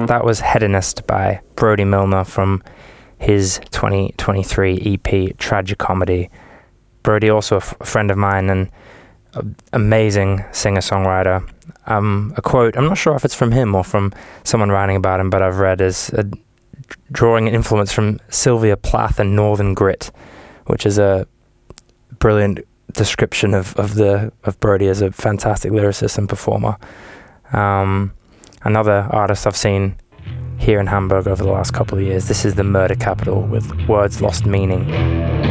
That was Hedonist by Brody Milner from his 2023 EP Tragicomedy. Brody, also a friend of mine and amazing singer-songwriter. A quote, I'm not sure if it's from him or from someone writing about him, but I've read is drawing an influence from Sylvia Plath and Northern Grit, which is a brilliant description of Brody as a fantastic lyricist and performer. Another artist I've seen here in Hamburg over the last couple of years, this is the Murder Capital with Words Lost Meaning.